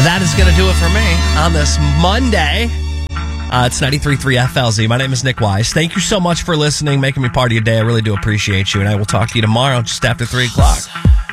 That is going to do it for me on this Monday. It's 93.3 FLZ. My name is Nick Wise. Thank you so much for listening, making me part of your day. I really do appreciate you, and I will talk to you tomorrow just after 3 o'clock.